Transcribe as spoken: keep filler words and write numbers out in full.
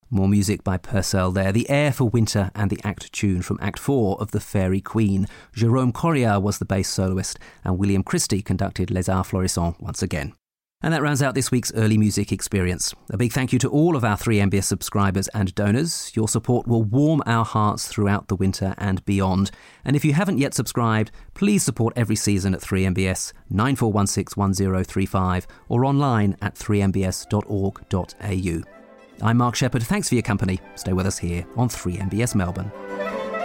More music by Purcell there. The Air for Winter and the act tune from Act four of The Fairy Queen. Jérôme Correa was the bass soloist and William Christie conducted Les Arts Florissants once again. And that rounds out this week's Early Music Experience. A big thank you to all of our three M B S subscribers and donors. Your support will warm our hearts throughout the winter and beyond. And if you haven't yet subscribed, please support every season at three M B S, nine four one six one zero three five, or online at three m b s dot org dot a u. I'm Mark Shepherd. Thanks for your company. Stay with us here on three M B S Melbourne.